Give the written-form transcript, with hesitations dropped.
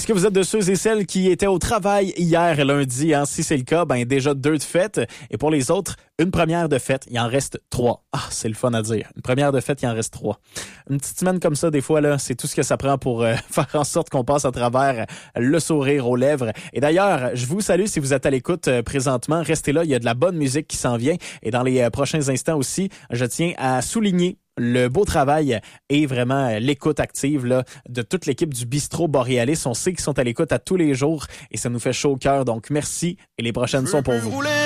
Est-ce que vous êtes de ceux et celles qui étaient au travail hier lundi? Hein? Si c'est le cas, déjà 2 de fête. Et pour les autres, une première de fête, il en reste 3. Ah, c'est le fun à dire. Une première de fête, il en reste 3. Une petite semaine comme ça, des fois, là, c'est tout ce que ça prend pour faire en sorte qu'on passe à travers le sourire aux lèvres. Et d'ailleurs, je vous salue si vous êtes à l'écoute présentement. Restez là, il y a de la bonne musique qui s'en vient. Et dans les prochains instants aussi, je tiens à souligner le beau travail et vraiment l'écoute active là, de toute l'équipe du Bistrot Boréalis. On sait qu'ils sont à l'écoute à tous les jours et ça nous fait chaud au cœur. Donc, merci et les prochaines sont pour vous.